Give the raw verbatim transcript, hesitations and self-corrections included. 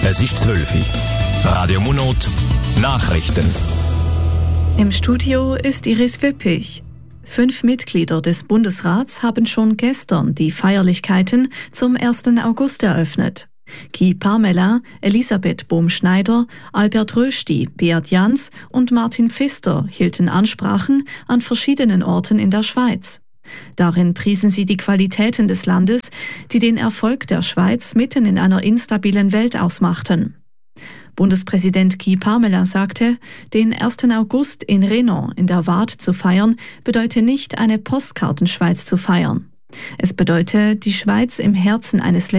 Es ist zwölf Uhr. Radio Munot, Nachrichten. Im Studio ist Iris Wippich. Fünf Mitglieder des Bundesrats haben schon gestern die Feierlichkeiten zum ersten August eröffnet. Guy Parmelin, Elisabeth Bohm-Schneider, Albert Rösti, Beat Jans und Martin Pfister hielten Ansprachen an verschiedenen Orten in der Schweiz. Darin priesen sie die Qualitäten des Landes, die den Erfolg der Schweiz mitten in einer instabilen Welt ausmachten. Bundespräsident Guy Parmelin sagte, den ersten August in Renan in der Waadt zu feiern, bedeute nicht eine Postkartenschweiz zu feiern. Es bedeute, die Schweiz im Herzen eines